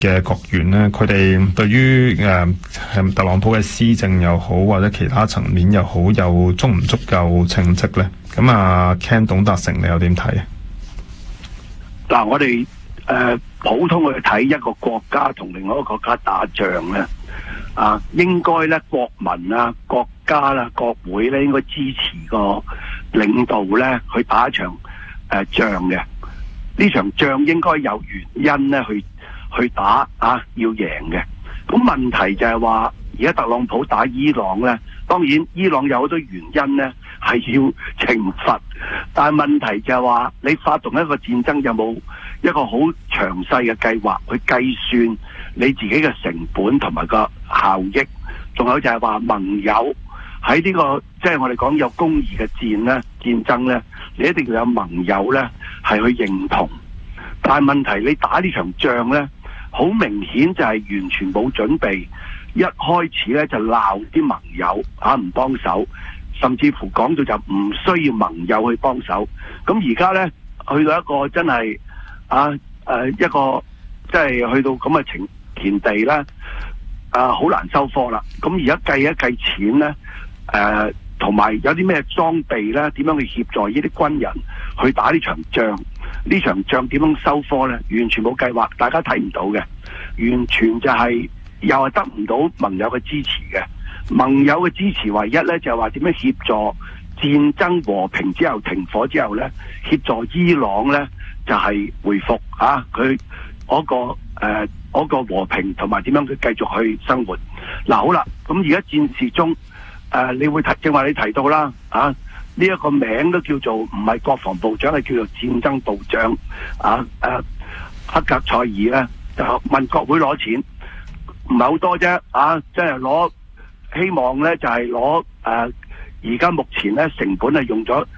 嘅國員呢，佢哋對於特朗普嘅施政又好，或者其他層面又好，有足唔足夠稱職呢？咁啊 Ken 董達成，你又點睇？ 嗱，我哋普通去睇一個國家同另外一個國家打仗咧，應該咧國民啊、國家啦、國會咧應該支持個領導咧去打一場仗嘅。呢場仗應該有原因咧去打要贏嘅。咁問題就係話，而家特朗普打伊朗咧，當然伊朗有好多原因咧係要懲罰，但係問題就係話，你發動一個戰爭有冇一個好詳細嘅計劃去計算你自己嘅成本同埋個效益？仲有就係話盟友喺呢個即係我哋講有公義嘅戰爭咧，你一定要有盟友咧係去認同。但係問題你打呢場仗咧，好明顯就係完全冇準備，一開始咧就鬧啲盟友唔幫手，甚至乎講到就唔需要盟友去幫手。咁而家咧去到一個真係一個即係去到咁嘅田地咧，好難收科啦。咁而家計一計錢咧，同埋有啲咩裝備咧，點樣去協助呢啲軍人去打呢場仗？呢場仗點樣收科咧？完全冇計劃，大家睇唔到嘅，完全就係又係得唔到盟友嘅支持嘅。盟友嘅支持唯一咧就係話點樣協助戰爭和平之後停火之後咧，協助伊朗咧就係回復佢嗰個和平，同埋點樣佢繼續去生活。嗱，好啦，咁而家戰事中你會正話你提到啦呢一個名都叫做唔係國防部長，係叫做戰爭部長克格塞爾咧，就問國會攞錢，唔係好多啫即係攞，希望咧就係攞而家目前咧成本係用咗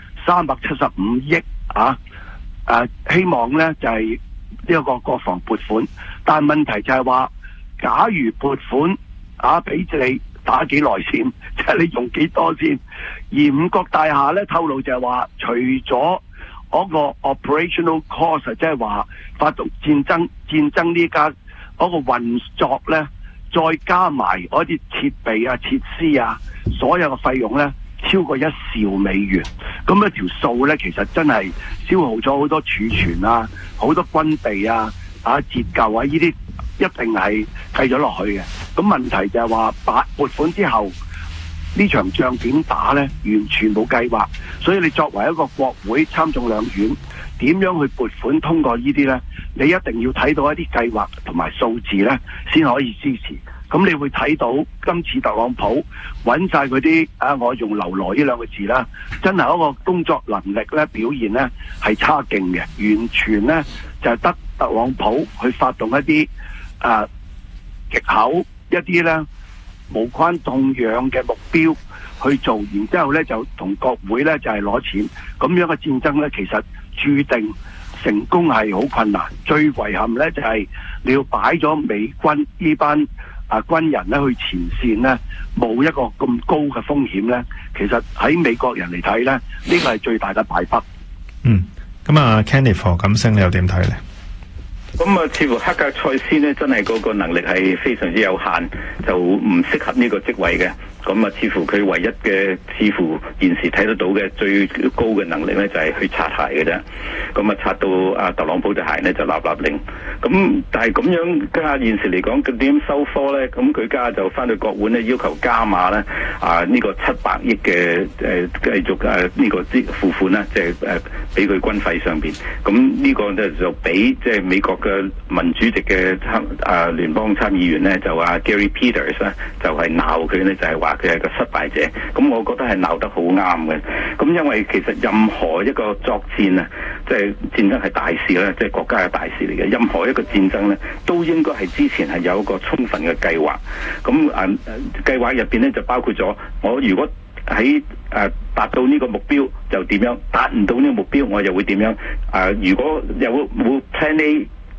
375億希望咧就係呢一個國防撥款，但係問題就係話，假如撥款俾你打幾耐先，即係你用幾多先？而五角大廈咧透露就係話，除咗嗰個 operational cost， 即係話發動戰爭呢家嗰個運作咧，再加埋嗰啲設備設施所有嘅費用咧，超過1兆美元。咁一條數咧，其實真係消耗咗好多儲存好多軍備折舊呢啲一定係計咗落去嘅。咁問題就係話撥款之後，呢場仗點打呢？完全冇計劃。所以你作為一個國會參眾兩院，點樣去撥款通過呢啲呢？你一定要睇到一啲計劃同埋數字呢，先可以支持。咁你會睇到今次特朗普揾晒嗰啲我用流羅呢兩個字啦，真係一個工作能力呢表現呢係差勁嘅，完全呢就係得特朗普去發動一啲藉口一啲呢無關痛癢嘅目標去做，然之後呢就同國會呢就係攞錢，咁樣嘅戰爭呢，其實注定成功係好困難。最遺憾呢就係你要擺咗美軍呢班軍人呢去前線呢，冇一個咁高嘅風險呢，其實喺美國人嚟睇呢，呢個係最大嘅敗筆。 咁Kenneth 何錦星你又點睇呢？ 咁似乎克格塞斯呢，真係嗰個能力係非常之有限，就唔適合呢個職位嘅。咁似乎佢唯一嘅，似乎現時睇得到嘅最高嘅能力呢，就係去擦鞋嘅啫。咁擦到特朗普隻鞋呢，就立令。咁但係咁樣家現時嚟講，佢點收科呢？咁佢家就翻到國會呢，要求加碼呢呢個700億嘅繼續呢個付款啦，即係俾佢軍費上邊。咁呢個呢，就俾即係美國嘅民主席嘅聯邦參議員呢，就Gary Peters 呢，就係鬧佢呢，就係話佢係個失敗者。咁我覺得係鬧得好啱嘅。咁因為其實任何一個作戰啊，即係戰爭係大事咧，即係國家嘅大事嚟嘅。任何一個戰爭咧，都應該係之前係有一個充分嘅計劃。咁計劃入邊咧就包括咗，我如果喺達到呢個目標就點樣，達唔到呢個目標我又會點樣。如果有冇 Plan A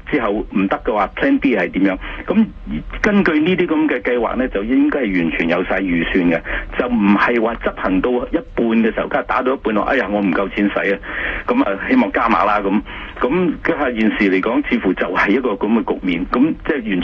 之後唔得嘅話 Plan B 係點樣？咁根據呢啲咁嘅計劃呢，就應該係完全有晒預算嘅，就唔係話執行到一半嘅時候，打到一半話，哎呀我唔夠錢使啊，咁啊希望加碼啦咁。咁家下現時嚟講，似乎就係一個咁嘅局面，咁即係完全